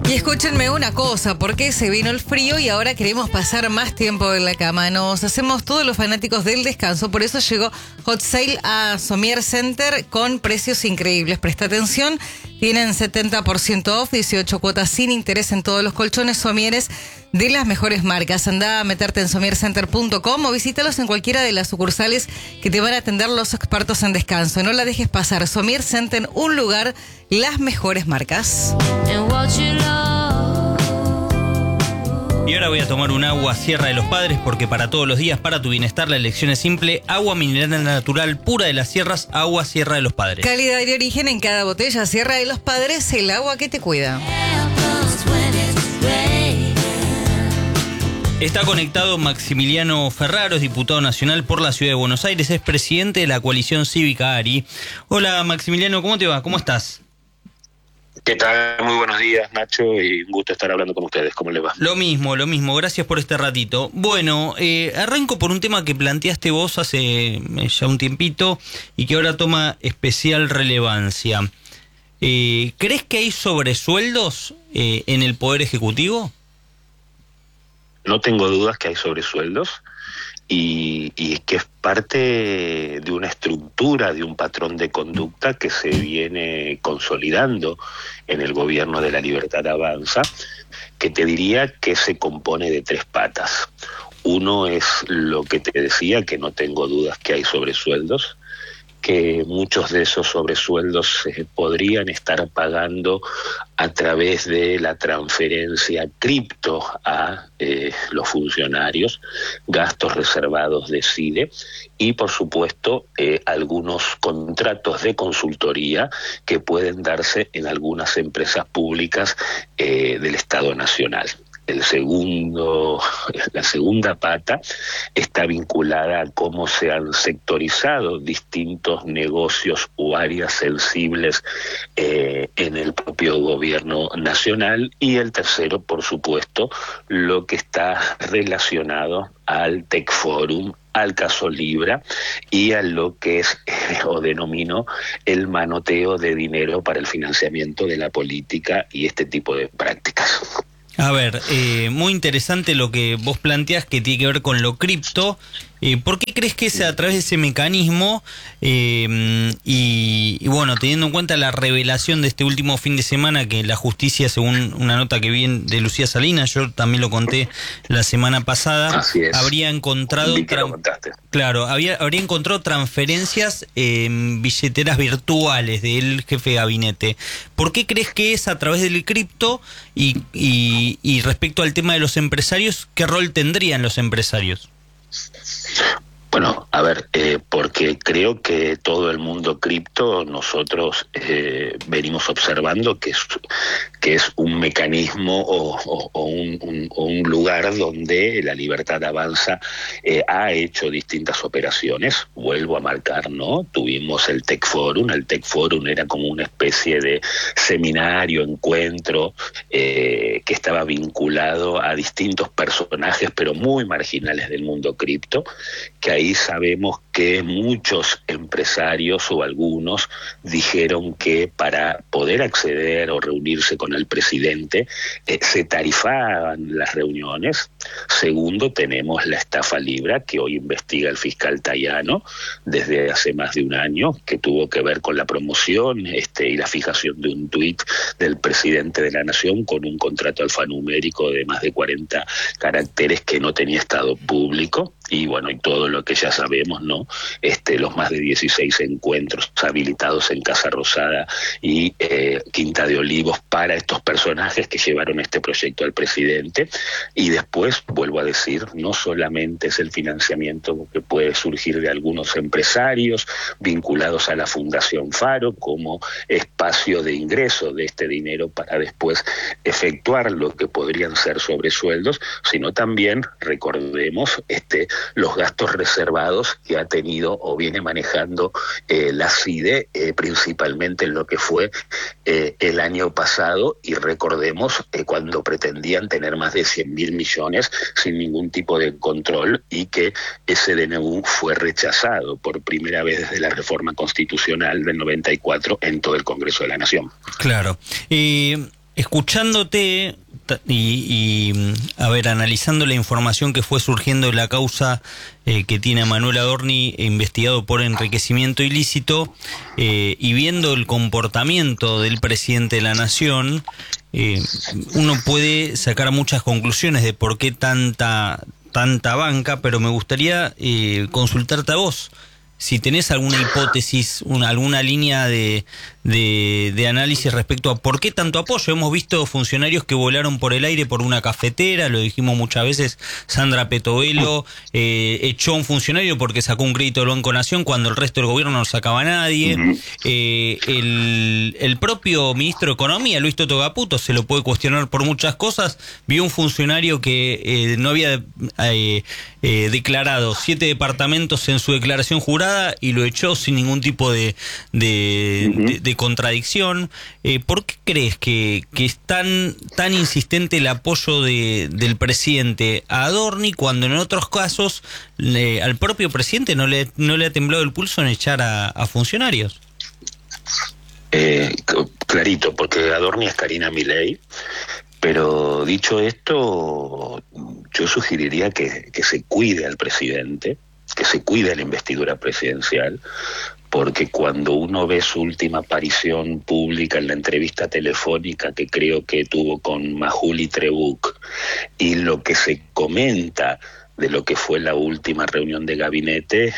Y escúchenme una cosa, porque se vino el frío y ahora queremos pasar más tiempo en la cama. Nos hacemos todos los fanáticos del descanso, por eso llegó Hot Sale a Somier Center con precios increíbles. Presta atención, tienen 70% off, 18 cuotas sin interés en todos los colchones Somieres de las mejores marcas. Andá a meterte en somiercenter.com o visítalos en cualquiera de las sucursales que te van a atender los expertos en descanso. No la dejes pasar. Somier Center, un lugar, las mejores marcas. Y ahora voy a tomar un agua Sierra de los Padres, porque para todos los días, para tu bienestar, la elección es simple. Agua mineral natural, pura de las sierras, agua Sierra de los Padres. Calidad y origen en cada botella. Sierra de los Padres, el agua que te cuida. Está conectado Maximiliano Ferraro, es diputado nacional por la Ciudad de Buenos Aires, es presidente de la coalición cívica ARI. Hola Maximiliano, ¿cómo te va? ¿Cómo estás? ¿Qué tal? Muy buenos días, Nacho, y un gusto estar hablando con ustedes. ¿Cómo les va? Lo mismo, gracias por este ratito. Bueno, arranco por un tema que planteaste vos hace ya un tiempito y que ahora toma especial relevancia. ¿Crees que hay sobresueldos en el Poder Ejecutivo? No tengo dudas que hay sobresueldos y que es parte de una estructura, de un patrón de conducta que se viene consolidando en el gobierno de La Libertad Avanza, que te diría que se compone de tres patas. Uno es lo que te decía, que no tengo dudas que hay sobresueldos, que muchos de esos sobresueldos se podrían estar pagando a través de la transferencia cripto a los funcionarios, gastos reservados de CIDE y, por supuesto, algunos contratos de consultoría que pueden darse en algunas empresas públicas del Estado Nacional. La segunda pata está vinculada a cómo se han sectorizado distintos negocios o áreas sensibles en el propio gobierno nacional, y el tercero, por supuesto, lo que está relacionado al Tech Forum, al caso Libra y a lo que es o denomino el manoteo de dinero para el financiamiento de la política y este tipo de prácticas. A ver, muy interesante lo que vos planteás, que tiene que ver con lo cripto. ¿Por qué crees que es a través de ese mecanismo? Y bueno, teniendo en cuenta la revelación de este último fin de semana, que la justicia, según una nota que vi de Lucía Salinas, yo también lo conté la semana pasada, habría encontrado habría encontrado transferencias en billeteras virtuales del jefe de gabinete. ¿Por qué crees que es a través del cripto? Y respecto al tema de los empresarios, ¿qué rol tendrían los empresarios? Bueno, a ver, porque creo que todo el mundo cripto nosotros venimos observando que es un mecanismo o un lugar donde La Libertad Avanza ha hecho distintas operaciones. Vuelvo a marcar, ¿no? Tuvimos el Tech Forum. El Tech Forum era como una especie de seminario, encuentro, que estaba vinculado a distintos personajes, pero muy marginales del mundo cripto, que ahí sabemos que muchos empresarios o algunos dijeron que para poder acceder o reunirse con el presidente se tarifaban las reuniones. Segundo, tenemos la estafa Libra, que hoy investiga el fiscal Tayano desde hace más de un año, que tuvo que ver con la promoción y la fijación de un tuit del presidente de la Nación con un contrato alfanumérico de más de 40 caracteres que no tenía estado público. Y bueno, y todo lo que ya sabemos, ¿no? Los más de 16 encuentros habilitados en Casa Rosada y Quinta de Olivos para estos personajes que llevaron este proyecto al presidente. Y después, vuelvo a decir, no solamente es el financiamiento que puede surgir de algunos empresarios vinculados a la Fundación Faro como espacio de ingreso de este dinero para después efectuar lo que podrían ser sobresueldos, sino también, recordemos, los gastos reservados que ha tenido o viene manejando la CIDE, principalmente en lo que fue el año pasado, y recordemos cuando pretendían tener más de 100.000 millones sin ningún tipo de control, y que ese DNU fue rechazado por primera vez desde la reforma constitucional del 94 en todo el Congreso de la Nación. Claro. Escuchándote y a ver, analizando la información que fue surgiendo de la causa que tiene a Manuel Adorni investigado por enriquecimiento ilícito, y viendo el comportamiento del presidente de la Nación, uno puede sacar muchas conclusiones de por qué tanta banca, pero me gustaría consultarte a vos. Si tenés alguna hipótesis, alguna línea de análisis respecto a por qué tanto apoyo. Hemos visto funcionarios que volaron por el aire por una cafetera, lo dijimos muchas veces. Sandra Petovelo echó a un funcionario porque sacó un crédito del Banco Nación cuando el resto del gobierno no sacaba a nadie. El propio ministro de Economía, Luis Toto Caputo, se lo puede cuestionar por muchas cosas. Vio un funcionario que no había declarado 7 departamentos en su declaración jurada y lo echó sin ningún tipo de contradicción. ¿Por qué crees que es tan insistente el apoyo del presidente a Adorni cuando en otros casos al propio presidente no le ha temblado el pulso en echar a funcionarios? Clarito, porque Adorni es Karina Milei, pero dicho esto, yo sugeriría que se cuide al presidente, que se cuide la investidura presidencial, porque cuando uno ve su última aparición pública en la entrevista telefónica que creo que tuvo con Majuli Trbuc y lo que se comenta de lo que fue la última reunión de gabinete,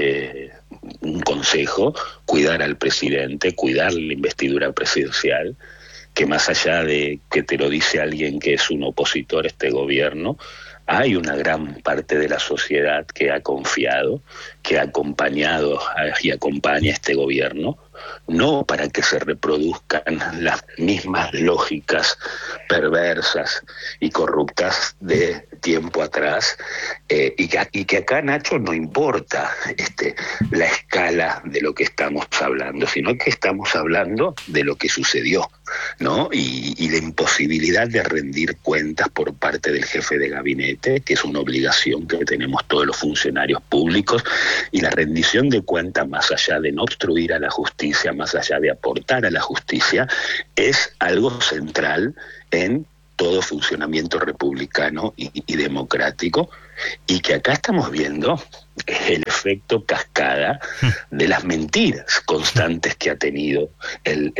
un consejo: cuidar al presidente, cuidar la investidura presidencial, que más allá de que te lo dice alguien que es un opositor a este gobierno, hay una gran parte de la sociedad que ha confiado, que ha acompañado y acompaña a este gobierno, no para que se reproduzcan las mismas lógicas perversas y corruptas de tiempo atrás, y que acá, Nacho, no importa la escala de lo que estamos hablando, sino que estamos hablando de lo que sucedió, ¿no? Y la imposibilidad de rendir cuentas por parte del jefe de gabinete, que es una obligación que tenemos todos los funcionarios públicos, y la rendición de cuentas, más allá de no obstruir a la justicia, más allá de aportar a la justicia, es algo central en todo funcionamiento republicano y democrático, y que acá estamos viendo el efecto cascada de las mentiras constantes que ha tenido el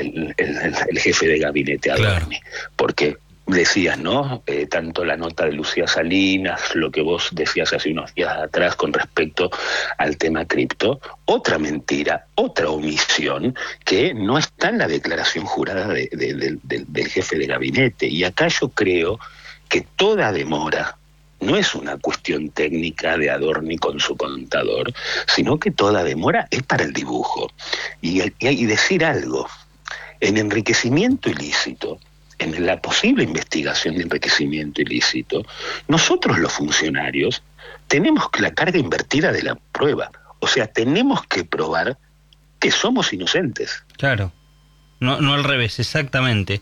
jefe de gabinete Adorni. Claro. Porque decías, ¿no? Tanto la nota de Lucía Salinas, lo que vos decías hace unos días atrás con respecto al tema cripto, otra mentira, otra omisión que no está en la declaración jurada del jefe de gabinete. Y acá yo creo que toda demora no es una cuestión técnica de Adorni con su contador, sino que toda demora es para el dibujo. Y decir algo, en enriquecimiento ilícito, en la posible investigación de enriquecimiento ilícito, nosotros los funcionarios tenemos la carga invertida de la prueba. O sea, tenemos que probar que somos inocentes. Claro. No al revés, exactamente.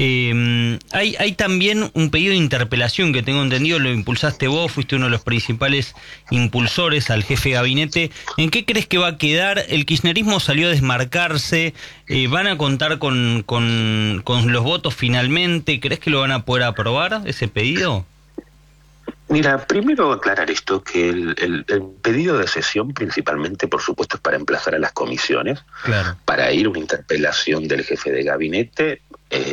Hay también un pedido de interpelación que tengo entendido, lo impulsaste vos, fuiste uno de los principales impulsores al jefe de gabinete. ¿En qué crees que va a quedar? El kirchnerismo salió a desmarcarse, ¿van a contar con los votos finalmente? ¿Crees que lo van a poder aprobar, ese pedido? Mira, primero aclarar esto, que el pedido de sesión principalmente, por supuesto, es para emplazar a las comisiones, claro, para ir a una interpelación del jefe de gabinete,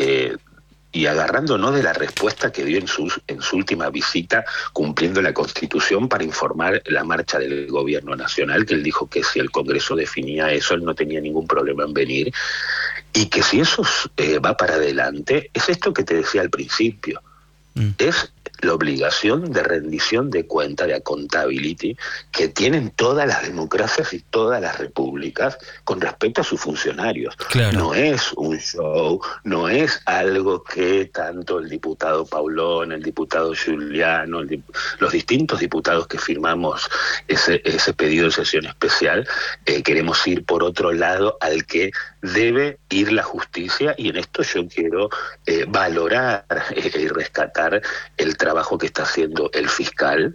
y agarrándonos de la respuesta que dio en su última visita, cumpliendo la Constitución, para informar la marcha del gobierno nacional, que él dijo que si el Congreso definía eso, él no tenía ningún problema en venir, y que si eso va para adelante, es esto que te decía al principio, es la obligación de rendición de cuenta, de accountability, que tienen todas las democracias y todas las repúblicas con respecto a sus funcionarios. Claro. No es un show, no es algo que tanto el diputado Paulón, el diputado Giuliano, los distintos diputados que firmamos ese pedido de sesión especial, queremos ir por otro lado al que debe ir la justicia, y en esto yo quiero valorar y rescatar el trabajo que está haciendo el fiscal,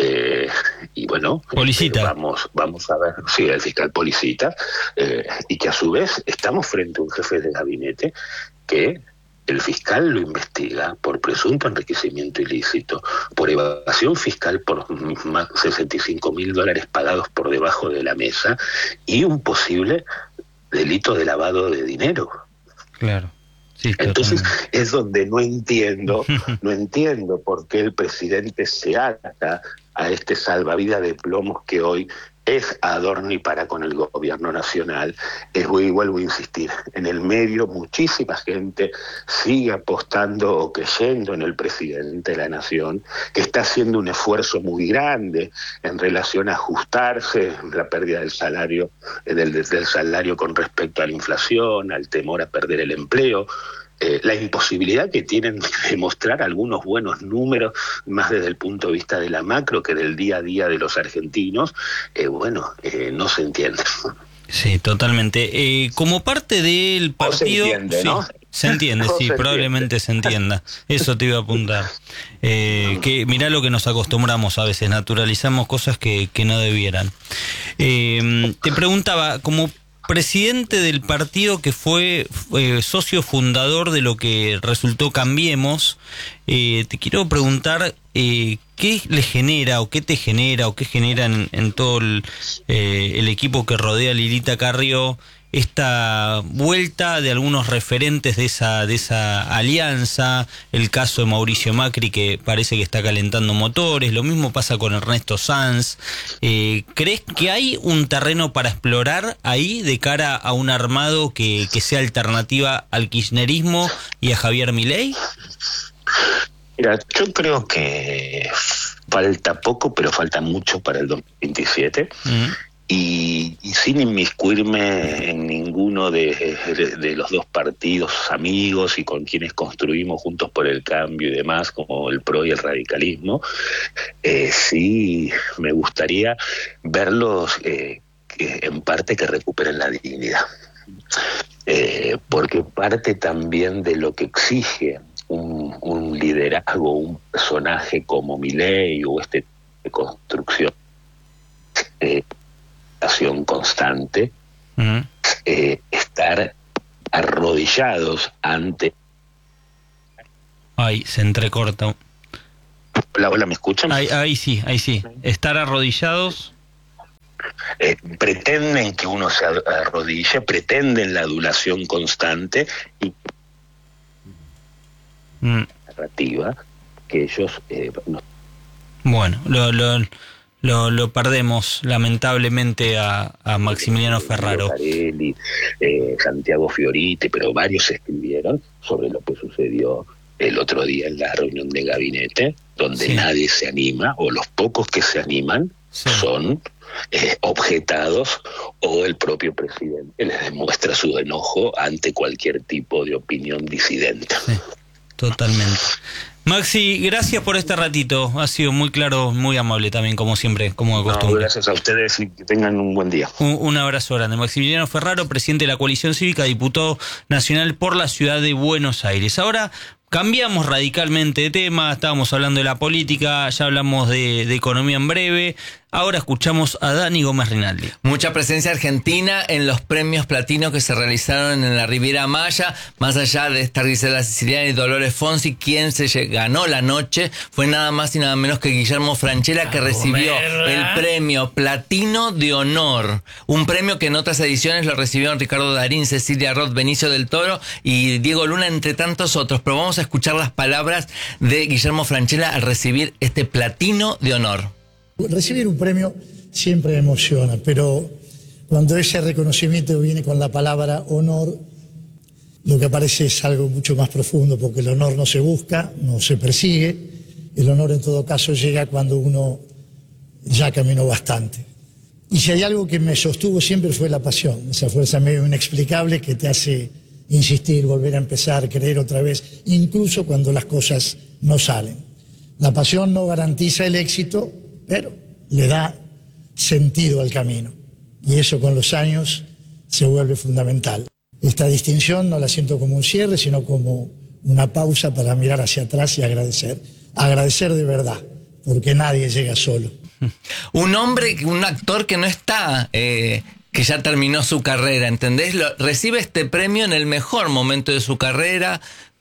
y bueno, Policita. Vamos a ver, sí, el fiscal Policita, y que a su vez estamos frente a un jefe de gabinete que el fiscal lo investiga por presunto enriquecimiento ilícito, por evasión fiscal por más de $65.000 pagados por debajo de la mesa y un posible delito de lavado de dinero. Claro. Sí, entonces es donde no entiendo por qué el presidente se ata a este salvavidas de plomos que hoy es adorno y para con el gobierno nacional. Vuelvo a insistir, en el medio muchísima gente sigue apostando o creyendo en el presidente de la nación, que está haciendo un esfuerzo muy grande en relación a ajustarse la pérdida del salario, del salario con respecto a la inflación, al temor a perder el empleo. La imposibilidad que tienen de mostrar algunos buenos números, más desde el punto de vista de la macro que del día a día de los argentinos, no se entiende. Sí, totalmente. Como parte del partido... Se entiende, ¿no? Se entiende, sí, probablemente se entienda. Eso te iba a apuntar. Que mirá lo que nos acostumbramos a veces, naturalizamos cosas que no debieran. Te preguntaba, como presidente del partido que fue socio fundador de lo que resultó Cambiemos, te quiero preguntar qué le genera o qué te genera o qué genera en todo el equipo que rodea a Lilita Carrió esta vuelta de algunos referentes de esa alianza, el caso de Mauricio Macri que parece que está calentando motores, lo mismo pasa con Ernesto Sanz. ¿Crees que hay un terreno para explorar ahí de cara a un armado que sea alternativa al kirchnerismo y a Javier Milei? Mira, yo creo que falta poco, pero falta mucho para el 2027. Y sin inmiscuirme en ninguno de los dos partidos amigos y con quienes construimos Juntos por el Cambio y demás, como el PRO y el radicalismo, sí me gustaría verlos en parte que recuperen la dignidad. Porque parte también de lo que exige un liderazgo, un personaje como Milei o de construcción, constante, estar arrodillados ante... Ay, se entrecorta. Hola, ¿me escuchan? Ahí sí. Estar arrodillados. Pretenden que uno se arrodille, pretenden la adulación constante y narrativa que ellos no. Bueno, lo perdemos lamentablemente a Maximiliano Ferraro. Carelli, Santiago Fioriti, pero varios escribieron sobre lo que sucedió el otro día en la reunión de gabinete, donde nadie se anima, o los pocos que se animan son objetados, o el propio presidente les demuestra su enojo ante cualquier tipo de opinión disidente. Sí, totalmente. Maxi, gracias por este ratito. Ha sido muy claro, muy amable también, como siempre, como de costumbre. Gracias a ustedes y que tengan un buen día. Un abrazo grande. Maximiliano Ferraro, presidente de la Coalición Cívica, diputado nacional por la ciudad de Buenos Aires. Ahora cambiamos radicalmente de tema, estábamos hablando de la política, ya hablamos de economía en breve. Ahora escuchamos a Dani Gómez Rinaldi. Mucha presencia argentina en los premios platino que se realizaron en la Riviera Maya. Más allá de esta Gisela Siciliani y Dolores Fonsi, quien se ganó la noche fue nada más y nada menos que Guillermo Francella, que recibió el premio Platino de Honor. Un premio que en otras ediciones lo recibieron Ricardo Darín, Cecilia Roth, Benicio del Toro y Diego Luna, entre tantos otros. Pero vamos a escuchar las palabras de Guillermo Francella al recibir este Platino de Honor. Recibir un premio siempre emociona, pero cuando ese reconocimiento viene con la palabra honor, lo que aparece es algo mucho más profundo, porque el honor no se busca, no se persigue. El honor en todo caso llega cuando uno ya caminó bastante. Y si hay algo que me sostuvo siempre fue la pasión, esa fuerza medio inexplicable que te hace insistir, volver a empezar, creer otra vez, incluso cuando las cosas no salen. La pasión no garantiza el éxito, pero le da sentido al camino. Y eso con los años se vuelve fundamental. Esta distinción no la siento como un cierre, sino como una pausa para mirar hacia atrás y agradecer. Agradecer de verdad, porque nadie llega solo. Un hombre, un actor que no está, que ya terminó su carrera, ¿entendés? Recibe este premio en el mejor momento de su carrera,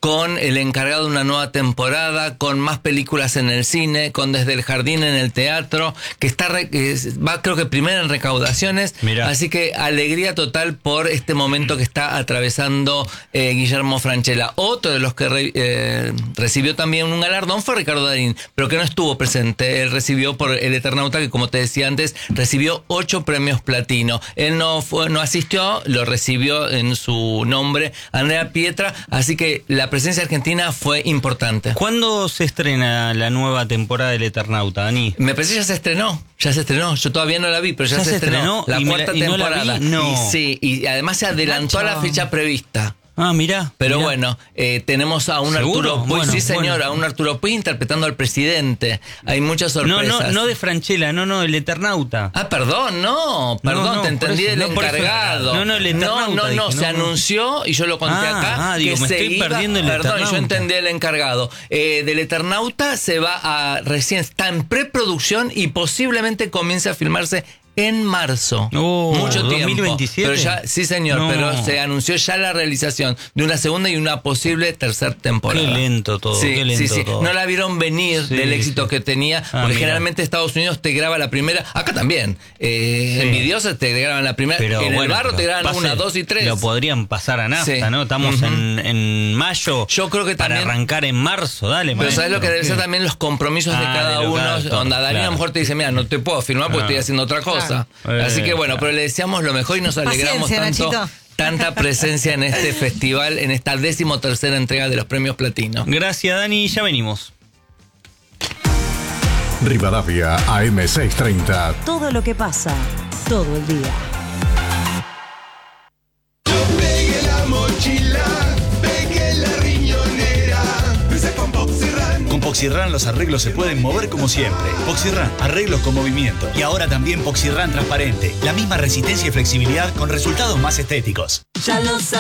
con el encargado de una nueva temporada, con más películas en el cine, con Desde el Jardín en el teatro, que va creo que primero en recaudaciones. Mirá. Así que alegría total por este momento que está atravesando Guillermo Francella. Otro de los que recibió también un galardón fue Ricardo Darín, pero que no estuvo presente. Él recibió por El Eternauta, que como te decía antes, recibió 8 premios platino. Él no asistió, lo recibió en su nombre Andrea Pietra, así que la presencia argentina fue importante. ¿Cuándo se estrena la nueva temporada del Eternauta, Dani? Me parece que ya se estrenó. Yo todavía no la vi, pero ya se estrenó. La cuarta temporada. ¿No la vi? No. Y además se adelantó a la fecha prevista. Ah, mirá. Pero bueno, tenemos a un ¿Seguro? Arturo Puy, Bueno, sí señor, bueno. A un Arturo Puy interpretando al presidente. Hay muchas sorpresas. No de Francella, no, el Eternauta. Ah, perdón, te entendí del encargado. El Eternauta. No, se anunció y yo lo conté acá. Digo, me estoy perdiendo el Eternauta. Perdón, yo entendí el encargado. Del Eternauta recién está en preproducción y posiblemente comience a filmarse en marzo. Mucho tiempo. 2027. Pero ya, sí, señor, pero se anunció ya la realización de una segunda y una posible tercera temporada. Qué lento todo. Sí, qué lento sí. todo. No la vieron venir del éxito que tenía, porque generalmente Estados Unidos te graba la primera, acá también. Envidiosas te graban la primera, pero en el barro te graban 1, 2 y 3. Lo podrían pasar a nafta, ¿no? Estamos en mayo. Yo creo que para también arrancar en marzo, dale. Pero ¿sabes lo que debe ser también los compromisos de cada uno? Donde Darín a lo mejor te dice, mira, no te puedo filmar porque estoy haciendo otra cosa. Así que bueno, pero le deseamos lo mejor y nos alegramos tanta presencia en este festival, en esta 13ª entrega de los premios Platino. Gracias, Dani, ya venimos. Rivadavia AM630. Todo lo que pasa, todo el día. Yo pegué la mochila, pegué la riñonera, luce con Poxirran. Con Poxirran los arreglos se pueden mover como siempre. Poxirran, arreglos con movimiento. Y ahora también Poxirran transparente. La misma resistencia y flexibilidad con resultados más estéticos. Ya lo sabes.